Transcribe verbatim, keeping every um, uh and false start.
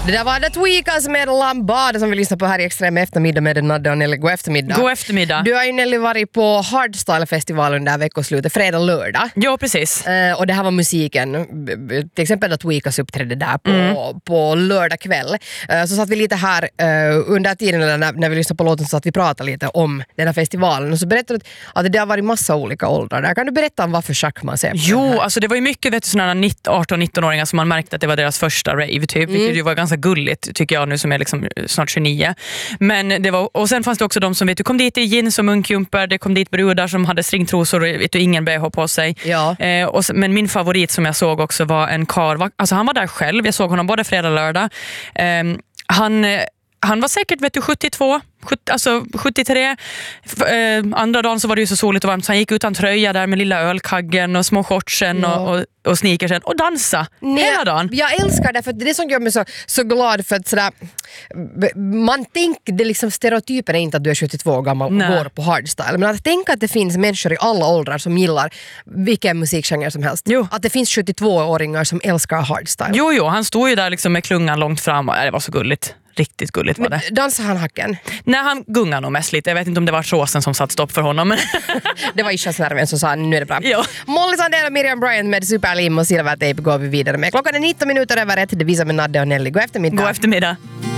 Det där var The Tweakers med Lambada som vi lyssnar på här i Extrem eftermiddag med Nadde och Nelly. God eftermiddag. God eftermiddag. Du har ju Nelly varit på Hardstyle-festivalen där veckoslutet, fredag och lördag. Ja, precis. Uh, och det här var musiken. Till exempel The Tweakers uppträdde där på, mm. på lördag kväll. Uh, så satt vi lite här uh, under tiden när, när vi lyssnade på låten, så att vi pratade lite om den här festivalen. Och så berättade du att det har varit massa olika åldrar där. Kan du berätta om varför schack man ser på? Jo, alltså det var ju mycket vet du, sådana arton-nitton-åringar som man märkte att det var deras första rave typ, mm. vilket ju var ganska gulligt tycker jag nu som är liksom snart tjugonio. Men det var, och sen fanns det också de som vet du kom dit i jeans och munkjumper, det kom dit brudar som hade stringtrosor och vet du, ingen B H på sig. Ja. Eh, och, men min favorit som jag såg också var en kar, alltså han var där själv, jag såg honom både fredag och lördag. Eh, han, han var säkert vet du, sjuttiotvå, sjuttio, alltså sjuttiotre. Eh, andra dagen så var det ju så soligt och varmt så han gick utan tröja där med lilla ölkaggen och små shortsen ja. och, och, och sneakersen och dansa Nej, hela dagen. Jag älskar det för det är som gör mig så, så glad för att sådär, man tänker det liksom stereotypen är inte att du är sjuttiotvå år gammal och Nej. går på hardstyle, men att tänka att det finns människor i alla åldrar som gillar vilken musikgenre som helst. Jo. Att det finns sjuttiotvå-åringar som älskar hardstyle. Jo, jo, han stod ju där liksom med klungan långt fram och det var så gulligt. Riktigt gulligt var det. Men dansade han hacken? Nej, han gungade nog mest lite. Jag vet inte om det var såsen som satt stopp för honom. Det var ischansnerven som sa nu är det bra. Jo. Molly Sandell och Miriam Bryant med Superlim och Silvertape går vi vidare med. Klockan är nitton minuter över ett. Det visar med Nadde och Nelly. God eftermiddag. God eftermiddag.